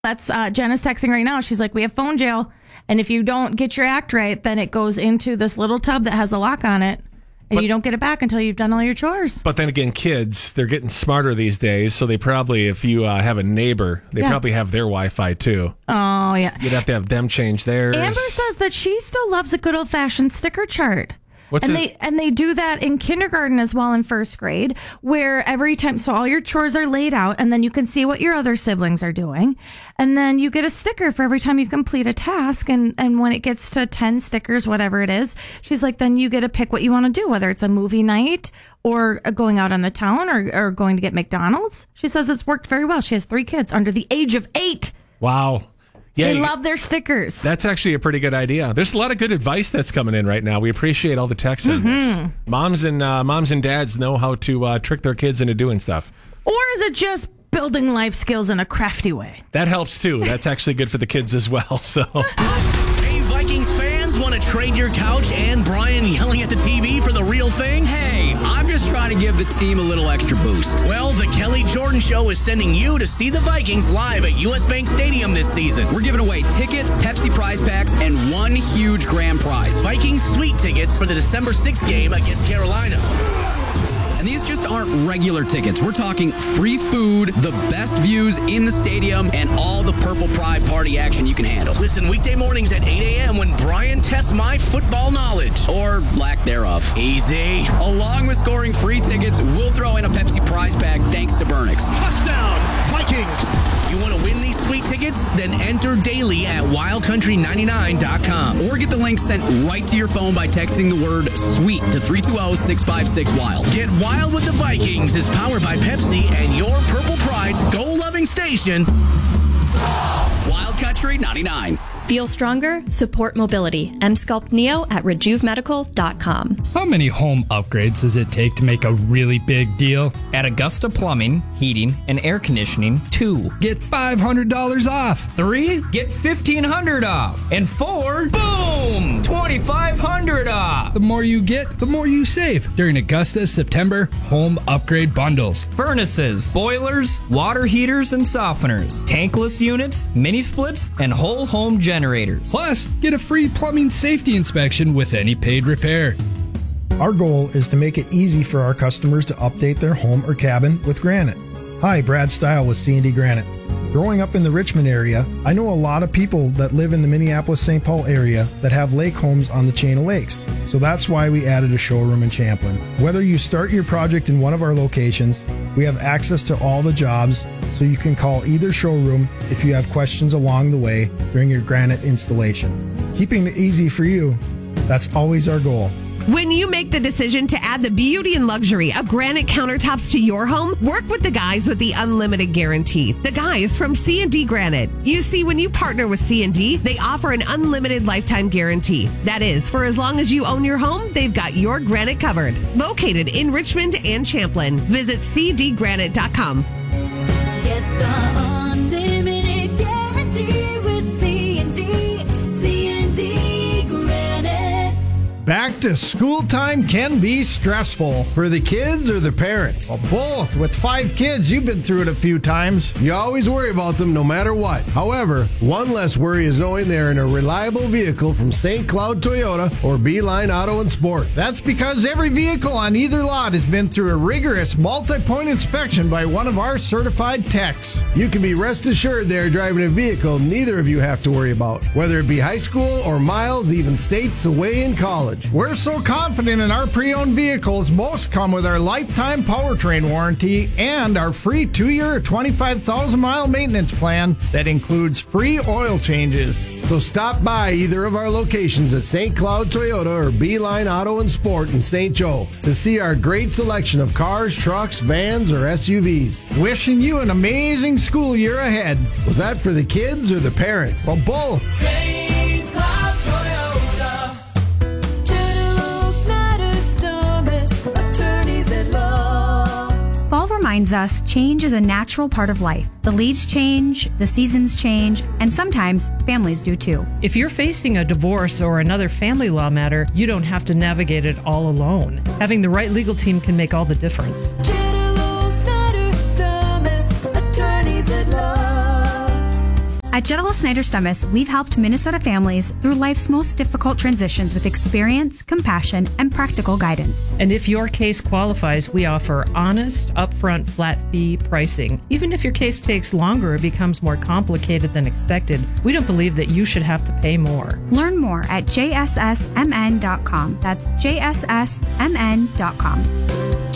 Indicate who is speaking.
Speaker 1: That's Jenna's texting right now. She's like, we have phone jail. And if you don't get your act right, then it goes into this little tub that has a lock on it. And you don't get it back until you've done all your chores.
Speaker 2: But then again, kids, they're getting smarter these days. So they probably, if you have a neighbor, they probably have their Wi-Fi too.
Speaker 1: Oh, yeah.
Speaker 2: You'd have to have them change theirs.
Speaker 1: Amber says that she still loves a good old-fashioned sticker chart. And they do that in kindergarten as well in first grade, where every time, so all your chores are laid out, and then you can see what your other siblings are doing. And then you get a sticker for every time you complete a task. And when it gets to 10 stickers, whatever it is, she's like, then you get to pick what you want to do, whether it's a movie night or going out on the town or going to get McDonald's. She says it's worked very well. She has 3 kids under the age of 8.
Speaker 2: Wow. Yeah,
Speaker 1: they love their stickers.
Speaker 2: That's actually a pretty good idea. There's a lot of good advice that's coming in right now. We appreciate all the texts on this. Moms and dads know how to trick their kids into doing stuff.
Speaker 1: Or is it just building life skills in a crafty way?
Speaker 2: That helps too. That's actually good for the kids as well. So,
Speaker 3: hey, Vikings fans, want to trade your couch and Brian yelling at the TV for the real thing?
Speaker 4: Hey, I'm just trying to give the team a little extra boost.
Speaker 3: Well, the Kelly Jordan Show is sending you to see the Vikings live at US Bank Stadium this season.
Speaker 4: We're giving away tickets, Pepsi prize packs, and one huge grand prize.
Speaker 3: Vikings suite tickets for the December 6th game against Carolina.
Speaker 4: And these just aren't regular tickets. We're talking free food, the best views in the stadium, and all the Purple Pride party action you can handle.
Speaker 3: Listen weekday mornings at 8 a.m. when Brian tests my football knowledge.
Speaker 4: Or lack thereof.
Speaker 3: Easy.
Speaker 4: Along with scoring free tickets, we'll throw in a Pepsi prize pack thanks to Burnix.
Speaker 3: Touchdown, Vikings! You want to win these sweet tickets? Then enter daily at wildcountry99.com.
Speaker 4: Or get the link sent right to your phone by texting the word SWEET to 320-656-WILD.
Speaker 3: Get Wild with the Vikings is powered by Pepsi and your Purple Pride Skol-loving station.
Speaker 4: Wild Country 99.
Speaker 5: Feel stronger? Support mobility. mSculpt Neo at RejuveMedical.com.
Speaker 6: How many home upgrades does it take to make a really big deal?
Speaker 7: At Augusta Plumbing, Heating, and Air Conditioning, 2.
Speaker 6: Get $500 off.
Speaker 7: 3. Get $1,500 off. And 4. Boom! $2,500 off.
Speaker 6: The more you get, the more you save during Augusta's September home upgrade bundles.
Speaker 7: Furnaces, boilers, water heaters and softeners, tankless units, mini splits, and whole home generators.
Speaker 6: Plus, get a free plumbing safety inspection with any paid repair.
Speaker 8: Our goal is to make it easy for our customers to update their home or cabin with granite. Hi, Brad Stile with C&D Granite. Growing up in the Richmond area, I know a lot of people that live in the Minneapolis-St. Paul area that have lake homes on the chain of lakes. So that's why we added a showroom in Champlin. Whether you start your project in one of our locations, we have access to all the jobs, so you can call either showroom if you have questions along the way during your granite installation. Keeping it easy for you, that's always our goal.
Speaker 9: When you make the decision to add the beauty and luxury of granite countertops to your home, work with the guys with the unlimited guarantee. The guys from C&D Granite. You see, when you partner with C&D, they offer an unlimited lifetime guarantee. That is, for as long as you own your home, they've got your granite covered. Located in Richmond and Champlin. Visit cdgranite.com.
Speaker 10: Get the unlimited guarantee with C&D Granite.
Speaker 11: Back to school time can be stressful.
Speaker 12: For the kids or the parents?
Speaker 11: Well, both. With 5 kids, you've been through it a few times.
Speaker 12: You always worry about them no matter what. However, one less worry is knowing they're in a reliable vehicle from St. Cloud Toyota or Beeline Auto and Sport.
Speaker 11: That's because every vehicle on either lot has been through a rigorous multi-point inspection by one of our certified techs.
Speaker 12: You can be rest assured they're driving a vehicle neither of you have to worry about, whether it be high school or miles, even states away in college.
Speaker 11: We're so confident in our pre-owned vehicles, most come with our lifetime powertrain warranty and our free 2-year, 25,000-mile maintenance plan that includes free oil changes.
Speaker 12: So stop by either of our locations at St. Cloud Toyota or Beeline Auto and Sport in St. Joe to see our great selection of cars, trucks, vans, or SUVs.
Speaker 11: Wishing you an amazing school year ahead.
Speaker 12: Was that for the kids or the parents?
Speaker 11: Well, both.
Speaker 10: St. Cloud Toyota. General Snyder Sturbis, attorneys at law.
Speaker 13: Fall reminds us change is a natural part of life. The leaves change, the seasons change, and sometimes families do too.
Speaker 14: If you're facing a divorce or another family law matter, you don't have to navigate it all alone. Having the right legal team can make all the difference.
Speaker 10: General Snyder Sturbis, attorneys at law.
Speaker 13: At Gentle Snyder Stummis, we've helped Minnesota families through life's most difficult transitions with experience, compassion, and practical guidance.
Speaker 14: And if your case qualifies, we offer honest, upfront, flat fee pricing. Even if your case takes longer or becomes more complicated than expected, we don't believe that you should have to pay more.
Speaker 13: Learn more at jssmn.com. That's jssmn.com.